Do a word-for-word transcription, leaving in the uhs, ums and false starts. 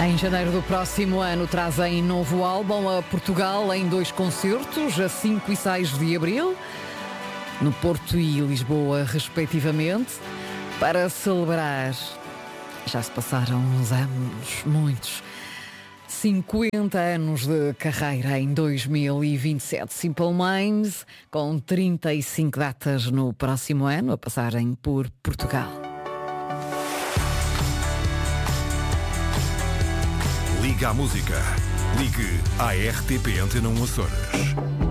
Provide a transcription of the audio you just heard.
Em janeiro do próximo ano trazem novo álbum a Portugal em dois concertos, a cinco e seis de abril, no Porto e Lisboa, respectivamente, para celebrar. Já se passaram uns anos, muitos. cinquenta anos de carreira em dois mil e vinte e sete. Simple Minds, com trinta e cinco datas no próximo ano, a passarem por Portugal. Liga à música. Ligue à R T P Antena um Açores.